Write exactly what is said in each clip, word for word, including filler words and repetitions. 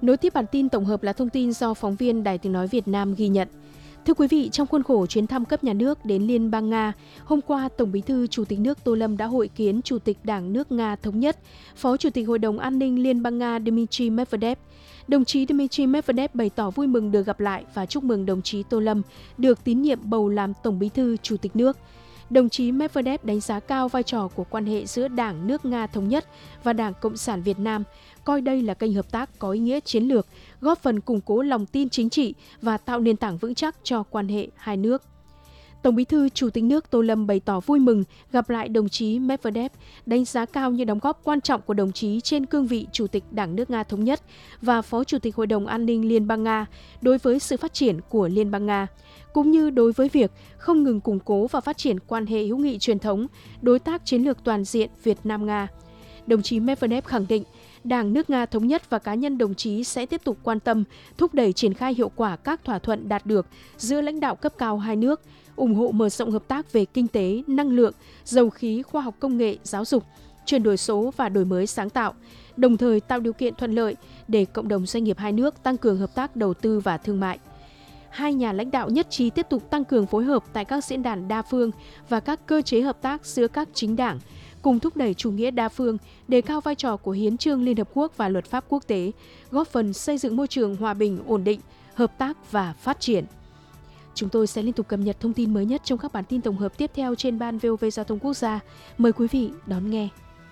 Nối tiếp bản tin tổng hợp là thông tin do phóng viên Đài Tiếng Nói Việt Nam ghi nhận. Thưa quý vị, trong khuôn khổ chuyến thăm cấp nhà nước đến Liên bang Nga, hôm qua Tổng Bí thư Chủ tịch nước Tô Lâm đã hội kiến Chủ tịch Đảng nước Nga Thống nhất, Phó Chủ tịch Hội đồng An ninh Liên bang Nga Dmitry Medvedev. Đồng chí Dmitry Medvedev bày tỏ vui mừng được gặp lại và chúc mừng đồng chí Tô Lâm được tín nhiệm bầu làm Tổng Bí thư Chủ tịch nước. Đồng chí Medvedev đánh giá cao vai trò của quan hệ giữa Đảng nước Nga Thống nhất và Đảng Cộng sản Việt Nam, coi đây là kênh hợp tác có ý nghĩa chiến lược, góp phần củng cố lòng tin chính trị và tạo nền tảng vững chắc cho quan hệ hai nước. Tổng Bí thư Chủ tịch nước Tô Lâm bày tỏ vui mừng gặp lại đồng chí Medvedev, đánh giá cao những đóng góp quan trọng của đồng chí trên cương vị Chủ tịch Đảng nước Nga Thống nhất và Phó Chủ tịch Hội đồng An ninh Liên bang Nga đối với sự phát triển của Liên bang Nga, cũng như đối với việc không ngừng củng cố và phát triển quan hệ hữu nghị truyền thống, đối tác chiến lược toàn diện Việt Nam-Nga. Đồng chí Medvedev khẳng định, Đảng nước Nga Thống nhất và cá nhân đồng chí sẽ tiếp tục quan tâm, thúc đẩy triển khai hiệu quả các thỏa thuận đạt được giữa lãnh đạo cấp cao hai nước, ủng hộ mở rộng hợp tác về kinh tế, năng lượng, dầu khí, khoa học công nghệ, giáo dục, chuyển đổi số và đổi mới sáng tạo, đồng thời tạo điều kiện thuận lợi để cộng đồng doanh nghiệp hai nước tăng cường hợp tác đầu tư và thương mại. Hai nhà lãnh đạo nhất trí tiếp tục tăng cường phối hợp tại các diễn đàn đa phương và các cơ chế hợp tác giữa các chính đảng, cùng thúc đẩy chủ nghĩa đa phương, đề cao vai trò của Hiến chương Liên Hợp Quốc và luật pháp quốc tế, góp phần xây dựng môi trường hòa bình, ổn định, hợp tác và phát triển. Chúng tôi sẽ liên tục cập nhật thông tin mới nhất trong các bản tin tổng hợp tiếp theo trên Ban vê o vê Giao thông Quốc gia. Mời quý vị đón nghe.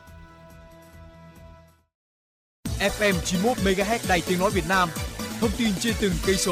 ép em chín mươi mốt mê ga héc Đài Tiếng Nói Việt Nam, thông tin trên từng cây số.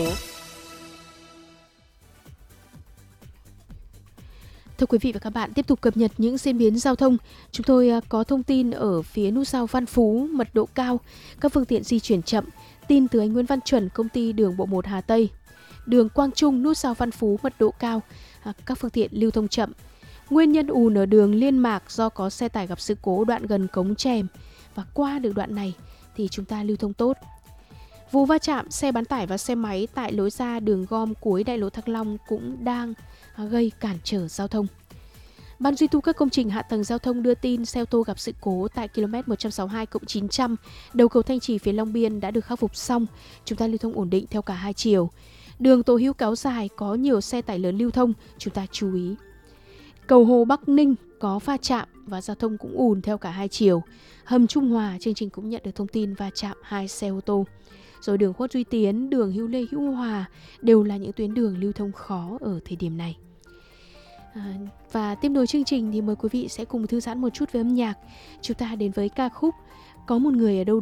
Thưa quý vị và các bạn, tiếp tục cập nhật những diễn biến giao thông. Chúng tôi có thông tin ở phía nút giao Văn Phú, mật độ cao, các phương tiện di chuyển chậm. Tin từ anh Nguyễn Văn Chuẩn, công ty đường bộ một Hà Tây. Đường Quang Trung, nút giao Văn Phú, mật độ cao, các phương tiện lưu thông chậm. Nguyên nhân ùn ở đường Liên Mạc do có xe tải gặp sự cố đoạn gần cống Chèm. Và qua được đoạn này thì chúng ta lưu thông tốt. Vụ va chạm xe bán tải và xe máy tại lối ra đường gom cuối đại lộ Thăng Long cũng đang gây cản trở giao thông. Ban duy tu các công trình hạ tầng giao thông đưa tin xe ô tô gặp sự cố tại ki lô mét một trăm sáu mươi hai cộng chín trăm, đầu cầu Thanh Trì phía Long Biên đã được khắc phục xong. Chúng ta lưu thông ổn định theo cả hai chiều. Đường Tô Hữu kéo dài có nhiều xe tải lớn lưu thông, chúng ta chú ý. Cầu Hồ Bắc Ninh có va chạm và giao thông cũng ùn theo cả hai chiều. Hầm Trung Hòa, chương trình cũng nhận được thông tin va chạm hai xe ô tô. Rồi đường Khuất Duy Tiến, đường Hữu Lê Hữu Hòa đều là những tuyến đường lưu thông khó ở thời điểm này. À, và tiếp nối chương trình thì mời quý vị sẽ cùng thư giãn một chút với âm nhạc. Chúng ta đến với ca khúc Có một người ở đâu